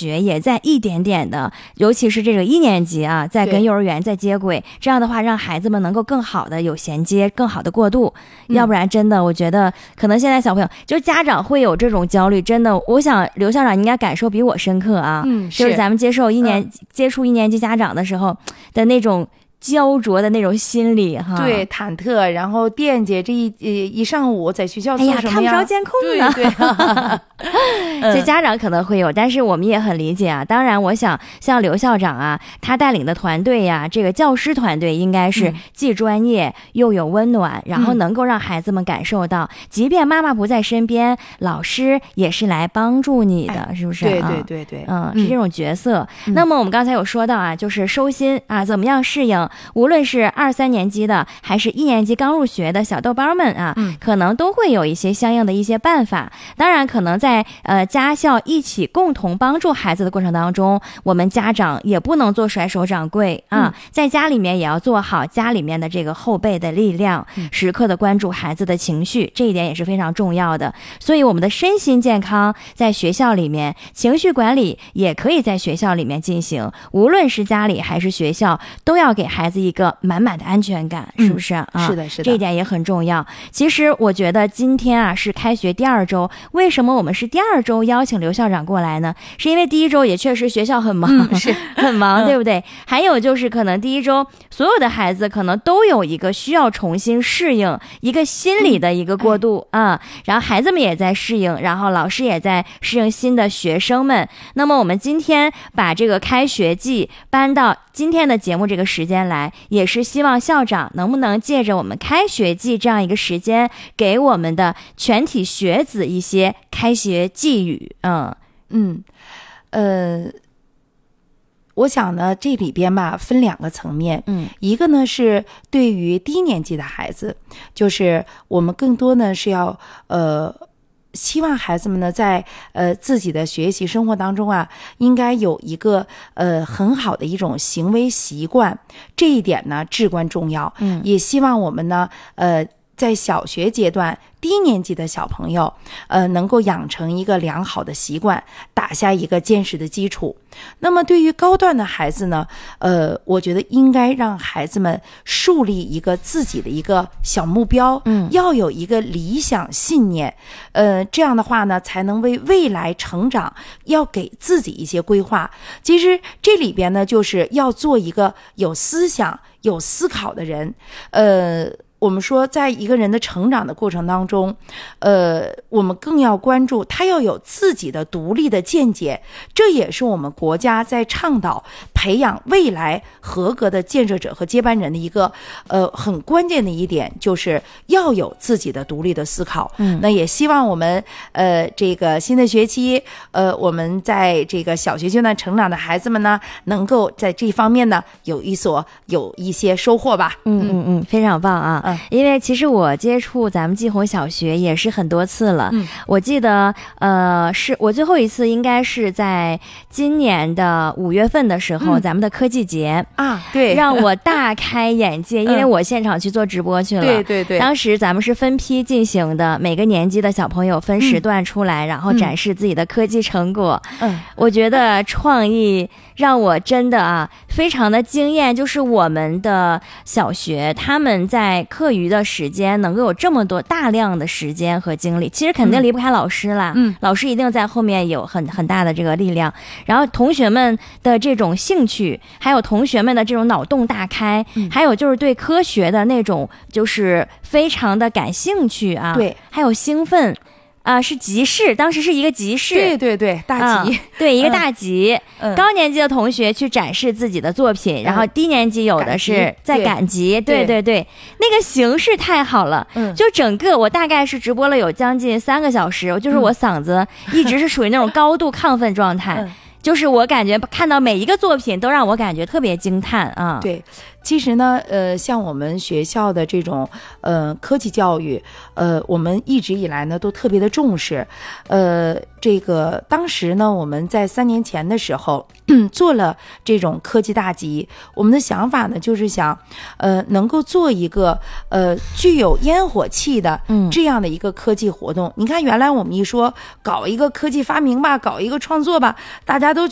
学也在一点点的，尤其是这个1年级啊，在跟幼儿园在接轨，这样的话让孩子们能够更好的有衔接，更好的过渡。要不然真的我觉得可能现在小朋友就家长会有这种焦虑，真的我想刘校长应该感受比我深刻啊。就是咱们接触1年级家长的时候的那种焦灼的那种心理哈， 对，忐忑，然后惦记这一上午在学校做什么呀， 看不着监控呢， 对， 所以家长可能会有，但是我们也很理解啊。当然，我想像刘校长啊，他带领的团队呀，这个教师团队应该是既专业又有温暖，然后能够让孩子们感受到，即便妈妈不在身边，老师也是来帮助你的，是不是？ 对， 是这种角色。那么我们刚才有说到啊，就是收心啊，怎么样适应？无论是2、3年级的，还是1年级刚入学的小豆包们啊，可能都会有一些相应的一些办法。当然，可能在家校一起共同帮助孩子的过程当中，我们家长也不能做甩手掌柜啊，在家里面也要做好家里面的这个后备的力量，时刻的关注孩子的情绪，这一点也是非常重要的。所以，我们的身心健康在学校里面，情绪管理也可以在学校里面进行。无论是家里还是学校，都要给孩子一个满满的安全感，是不是啊？ 是的， 这一点也很重要。其实我觉得今天啊是开学第2周，为什么我们是第2周邀请刘校长过来呢？是因为第1周也确实学校很忙， 是很忙，对不对？还有就是可能第1周所有的孩子可能都有一个需要重新适应一个心理的一个过渡啊，然后孩子们也在适应，然后老师也在适应新的学生们。那么我们今天把这个开学季搬到今天的节目这个时间来，也是希望校长能不能借着我们开学季这样一个时间，给我们的全体学子一些开学寄语。 我想呢，这里边吧分2个层面，一个呢是对于低年级的孩子，就是我们更多呢是要希望孩子们呢在自己的学习生活当中啊，应该有一个很好的一种行为习惯，这一点呢至关重要。也希望我们呢在小学阶段低年级的小朋友能够养成一个良好的习惯，打下一个坚实的基础。那么对于高段的孩子呢，我觉得应该让孩子们树立一个自己的一个小目标，要有一个理想信念，这样的话呢才能为未来成长要给自己一些规划。其实这里边呢就是要做一个有思想有思考的人。我们说在一个人的成长的过程当中，我们更要关注他要有自己的独立的见解，这也是我们国家在倡导培养未来合格的建设者和接班人的一个很关键的一点，就是要有自己的独立的思考。那也希望我们这个新的学期我们在这个小学阶段成长的孩子们呢，能够在这方面呢有一些收获吧。 非常棒啊。因为其实我接触咱们季红小学也是很多次了，我记得是我最后一次应该是在今年的5月份的时候，咱们的科技节啊，对， 让我大开眼界，因为我现场去做直播去了， 对， 当时咱们是分批进行的，每个年级的小朋友分时段出来，然后展示自己的科技成果。我觉得创意让我真的非常的惊艳，就是我们的小学他们在课余的时间能够有这么多大量的时间和精力，其实肯定离不开老师啦，老师一定在后面有很大的这个力量，然后同学们的这种兴趣，还有同学们的这种脑洞大开，还有就是对科学的那种就是非常的感兴趣啊， 对， 还有兴奋。是集市，当时是一个集市， 对，大集， 对，一个大集。高年级的同学去展示自己的作品，然后低年级有的是在赶集，对，那个形式太好了。就整个我大概是直播了有将近3个小时，就是我嗓子一直是属于那种高度亢奋状态。就是我感觉看到每一个作品都让我感觉特别惊叹啊。 对，其实呢，像我们学校的这种科技教育，我们一直以来呢都特别的重视。这个当时呢，我们在3年前的时候做了这种科技大集，我们的想法呢就是想，能够做一个具有烟火气的这样的一个科技活动。你看，原来我们一说搞一个科技发明吧，搞一个创作吧，大家都